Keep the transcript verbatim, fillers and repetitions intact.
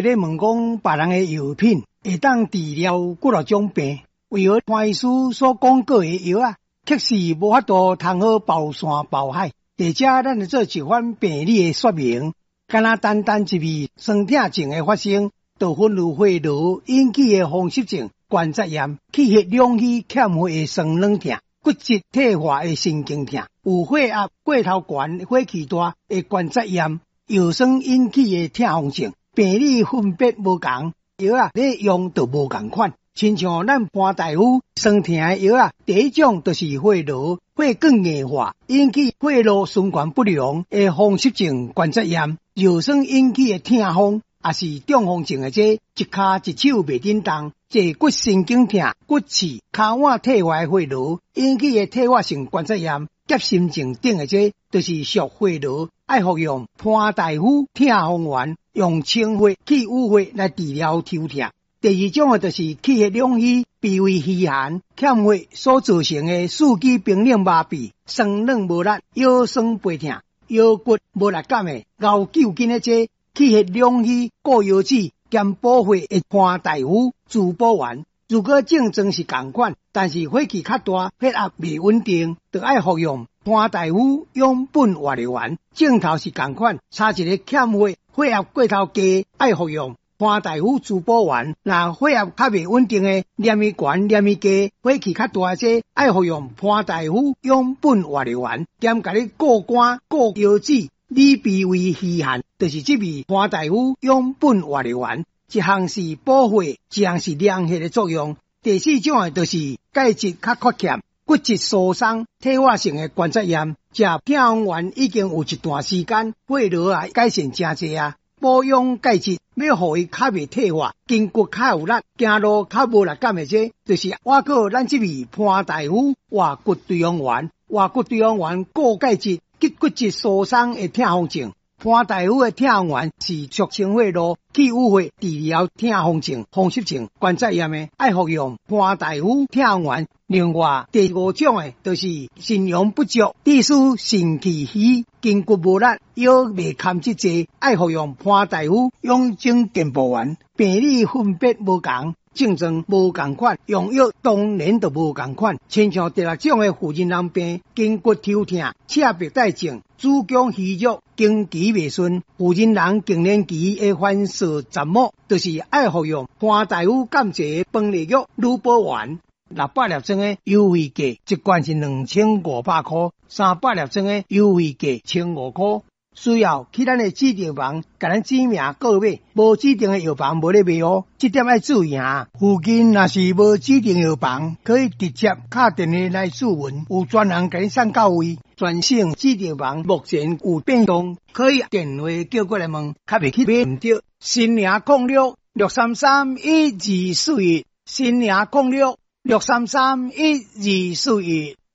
咧问讲别人的药品会当治疗几多种病，为何潘医师所讲过的药啊，确实无法度通好包山包海。或者咱就做一番病理的说明，敢若单单一味酸痛症的发生，就分如血流引起的风湿症、关节炎、气血两虚欠血的酸软痛、骨质退化的神经痛、有血压过头悬、火气大的关节炎、药酸引起的痛风症，病理分别无同，药啊咧用就无同款。亲像咱潘大夫酸痛的药啊，第一种就是血流血管硬化，引起血路循环不良的风湿症、关节炎；药酸引起的痛风，也是中风症的这一骹一手袂振动，这骨神经痛、骨刺、骹腕退化的血流引起的退化性关节炎、结心症等的这，就是属血流，爱服用潘大夫痛风丸，用清血去污血来治疗抽痛。第二种的就是气血两虚、脾胃虚寒、欠血所造成的四肢冰冷麻痹、酸软无力、腰酸背痛、腰骨无力感的熬久筋的这气血两虚固腰子兼补血的潘大夫滋补丸。如果症状是同款，但是火气较大、血压未稳定，就爱服用潘大夫养本活力丸。症头是同款，差一个欠血、血压过头低，爱服用潘大夫滋补丸。若血压较未稳定的，黏液悬、黏液低、火气较大些，爱服用潘大夫养本活力丸，兼甲你固肝、固腰子、理脾胃虚寒，就是这味潘大夫养本活力丸。一项是补血，一项是凉血的作用。第四种的就是钙质较缺欠、骨质疏松、退化性的关节炎。食痛风丸已经有一段时间，血流啊改善真济啊。补养钙质，要互伊较袂退化，筋骨较有力，行路较无力感的这，就是我靠咱这味潘大夫活骨对阳丸。活骨对阳丸固钙质、吉骨质疏松的痛风症。潘大夫的痛风丸是属清血路、去污血、治疗痛风症、风湿症、关节炎的，爱服用潘大夫痛风丸。另外第五种的，就是肾阳不足、地输肾气虚、筋骨无力、腰未堪之这，爱服用潘大夫养精健步丸。病理分别无同，症状无同款，用药当然就无同款。亲像第六种的妇人人病，筋骨抽痛、赤白带症、子宫虚弱、经期未顺、妇人人更年期的反射杂膜，就是爱服用潘大夫甘蔗崩利药乳补丸。六百粒装的优惠价，一罐是两千五百块；三百粒装的优惠价千五块。需要去咱的指定房，甲咱指名购买，无指定的药房无咧卖哦，这点要注意啊。附近若是无指定药房，可以直接打电话来询问，有专人甲你送到位。全省指定房目前有变动，可以电话叫过来问，较袂去买唔到。新营控六六三三一二四一，新营控六六三三一二四一。